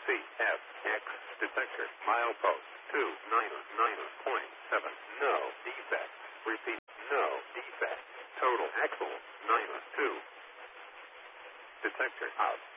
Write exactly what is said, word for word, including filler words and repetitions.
C F X detector milepost two nine nine point seven. No defect. Repeat. No defect. Total axle nine two. Detector out.